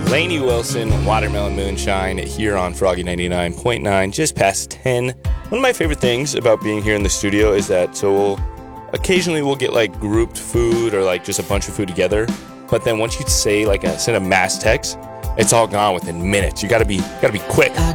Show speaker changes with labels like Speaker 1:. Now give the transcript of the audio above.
Speaker 1: Lainey Wilson, Watermelon Moonshine, here on Froggy 99.9, just past 10. One of my favorite things about being here in the studio is that occasionally we'll get like grouped food or like just a bunch of food together, but then once you send a mass text, it's all gone within minutes. You gotta be quick.
Speaker 2: I